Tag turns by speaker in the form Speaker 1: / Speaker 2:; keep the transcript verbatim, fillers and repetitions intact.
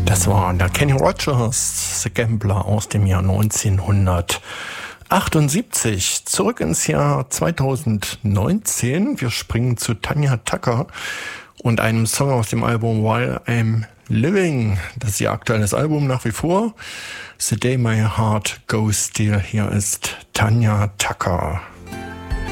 Speaker 1: Das war der Kenny Rogers, The Gambler aus dem Jahr neunzehnhundertachtundsiebzig. Zurück ins Jahr zweitausendneunzehn. Wir springen zu Tanya Tucker und einem Song aus dem Album While I'm Living. Das ist ihr aktuelles Album nach wie vor. The Day My Heart Goes Still. Hier ist Tanya Tucker.